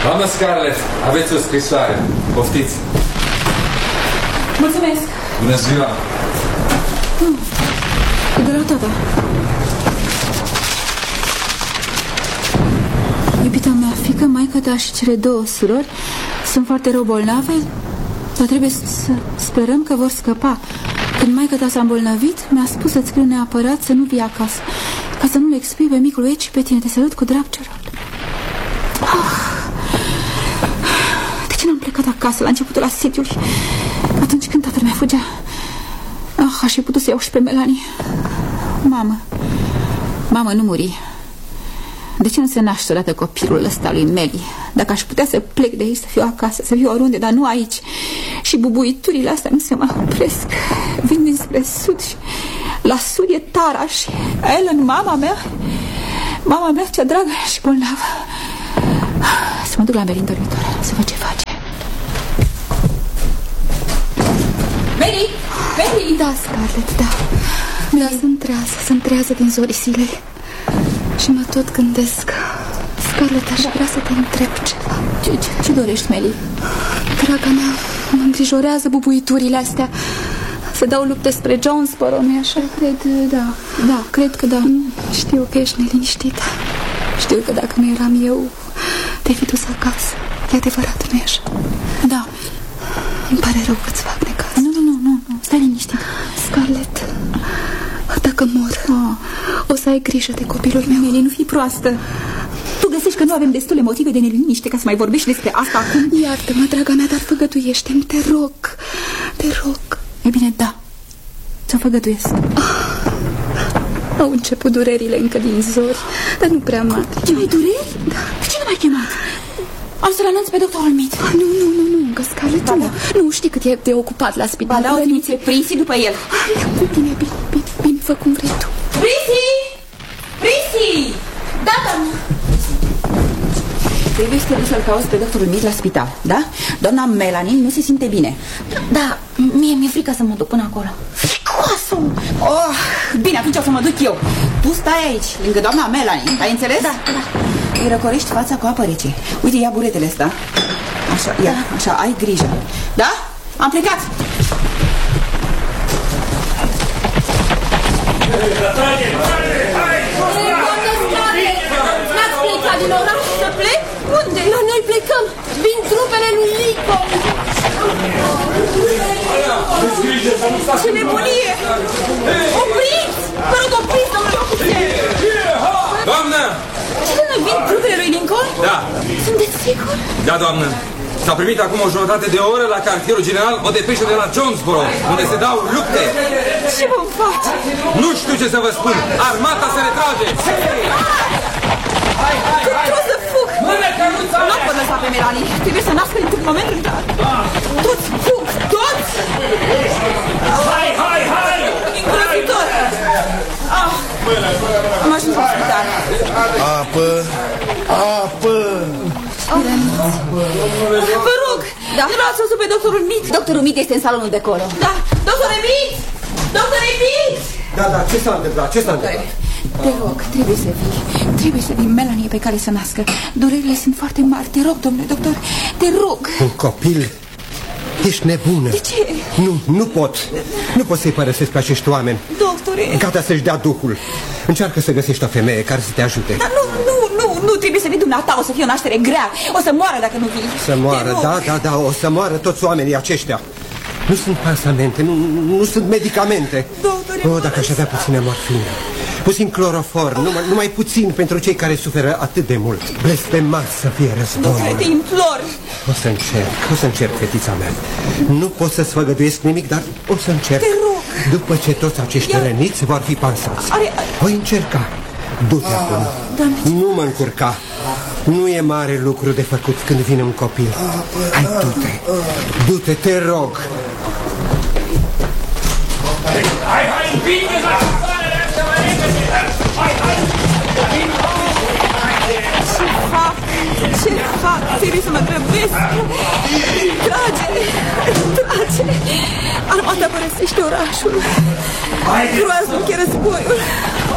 Doamna Scarlett, aveți o scrisoare. Poftiți. Mulțumesc. Bună ziua. E de la tata. Iubita mea, fiică, maică ta și cele două surori sunt foarte rău bolnave, dar trebuie să sperăm că vor scăpa. Când maică ta s-a îmbolnăvit, mi-a spus să-ți scriu neapărat să nu vii acasă, ca să nu le expui pe micul Ed și pe tine. Te salut cu drag, Gerald. De ce n-am plecat acasă la începutul asediului, atunci când tatăl meu fugea? Aș fi putut să iau și pe Melanie. Mamă, nu muri. De ce nu se naște odată copilul ăsta lui Meli? Dacă aș putea să plec de aici, să fiu acasă, să fiu oriunde, dar nu aici. Și bubuiturile astea nu se mai opresc. Vin dinspre sud și la sud e Tara și Ellen, mama mea cea dragă și bolnavă. Să mă duc la Meli în dormitor, să văd ce face. Meli! Da, Scarlett, da. Da, sunt trează din zorii zilei. Și mă tot gândesc. Scarlett, aș vrea să te întreb ceva. Ce dorești, Meli? Draga mea, mă îngrijorează bubuiturile astea. Se dau lupte spre Jonesboro, nu-i așa? Cred că da. Știu că ești neliniștită. Știu că dacă nu eram eu, te-ai fi dus acasă. E adevărat, nu-i așa? Da. Îmi pare rău că-ți fac necaz. Nu, stai liniștit. Scarlett, dacă mor, o să ai grijă de copilul meu. Meli, nu fi proastă. Tu găsești că nu avem destule motive de neliniște ca să mai vorbești despre asta acum? Iartă-mă, draga mea, dar făgăduiește-mi, te rog. E bine, da, ți-o făgăduiesc. Au început durerile încă din zori, dar nu prea mari. Ce mai dureri? Da. Ce nu m-ai chemat? Am să-l anunț pe doctorul Mit. Nu, încă, Scarlett, nu știi cât e de ocupat la spital. O trimiți pe Prissy după el. Bine, fă cum vrei tu. Prissy! Da, doamnă. Trebuie să te duci să-l cauți pe doctorul Mit la spital, da? Doamna Melanie nu se simte bine. Da, mi-e frică să mă duc până acolo. Fricoasă! Bine, atunci o să mă duc eu. Tu stai aici, lângă doamna Melanie, ai înțeles? Da. Îi răcorești fața cu apă rece. Uite, ia buretele ăsta. Așa, ia, așa, ai grijă. Da? Am plecat! N-ați plecat din oraș să plec? Unde? La noi plecăm. Vin trupele lui Lincoln. Ce nebunie! Opriți! Vă rog, opriți, domnule ofițer! Doamnă! Când vin trupele lui Lincoln? Da. Sunteți sigur? Da, doamnă. S-a primit acum o jumătate de oră la cartierul general o depeșă de la Jonesboro, unde se dau lupte. Ce vom face? Nu știu ce să vă spun. Armata se retrage. Trebuie să fug. Nu pot lăsa pe Melanie. Trebuie să nască într-un moment în care toți fug. Toți! Hai! Îngrozitor! Am ajuns la spital. Apă! Vă rog, nu l-ați văzut pe doctorul Mit? Doctorul Mit este în salonul de acolo. Da, doctore Mit! Da, ce s-a întâmplat? Te rog, trebuie să vii. Melanie e pe care să nască. Durerile sunt foarte mari. Te rog, domnule doctor, te rog. Un copil? Ești nebună. De ce? Nu pot să-i părăsesc pe acești oameni. Doctore. Gata să-și dea duhul. Încearcă să găsești o femeie care să te ajute. Dar nu trebuie să vii dumneata. O să fie o naștere grea. O să moară dacă nu vii. Să moară, da, o să moară toți oamenii aceștia. Nu sunt pansamente, nu sunt medicamente. Doctore, dacă aș avea puțină morfină, puțin cloroform, numai puțin pentru cei care suferă atât de mult. Blestemat să fie războiul. Doctore, te implor. O să încerc, fetița mea. Nu pot să-ți făgăduiesc nimic, dar o să încerc. Te rog. După ce toți acești răniți vor fi pansați. Voi încerca. Du-te acum. Nu mă încurca. Nu e mare lucru de făcut când vine un copil. Hai, du-te, te rog. Hai, împinge-ți la persoanele astea mai repede! Hai! Ce fac? Trebuie să mă grăbesc. Trage. Armata părăsește orașul. Groaznic e războiul.